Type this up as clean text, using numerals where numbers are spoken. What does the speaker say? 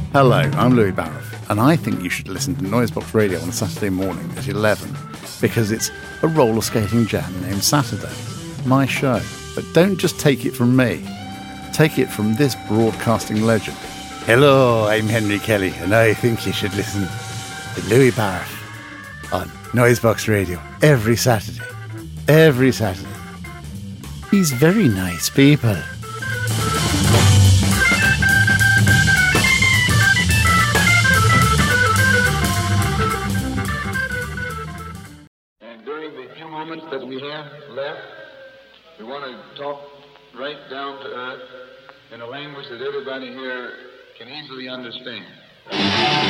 Hello, I'm Louis Barrow, and I think you should listen to Noisebox Radio on a Saturday morning at 11, because it's a roller skating jam named Saturday, my show. But don't just take it from me, take it from this broadcasting legend. Hello, I'm Henry Kelly, and I think you should listen to Louis Barrow on Noisebox Radio every Saturday. Every Saturday. He's very nice people. That we have left, we want to talk right down to earth in a language that everybody here can easily understand.